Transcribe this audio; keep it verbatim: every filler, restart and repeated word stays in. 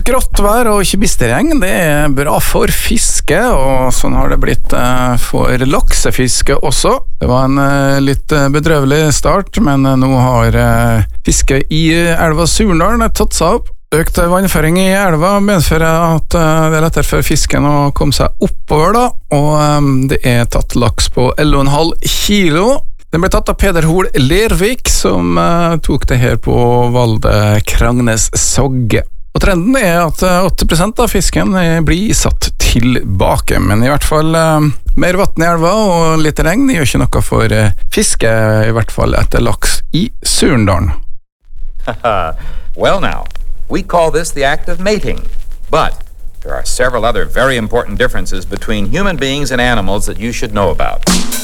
grått vær og ikke bisterregn, det er bra for fiske, og sånn har det blitt eh, for laksefiske også. Det var en eh, litt bedrøvelig start, men eh, nå har eh, fiske i elva Surndalen tatt seg opp. Økt vannføring i elva medfører at eh, det er lettere for fisken å komme seg oppover da, og eh, det er tatt laks på elleve komma fem kilo. Den ble tatt av Peder Hol Lervik, som eh, tok det her på Valde Kragnes Sogge. Og trenden er at åtte prosent av fisken blir satt tilbake, men i hvert fall eh, mer vatten i elva og litt regn gjør ikke noe for eh, fiske, i hvert fall etter laks i Surndalen. Well now, we call this the act of mating, but there are several other very important differences between human beings and animals that you should know about.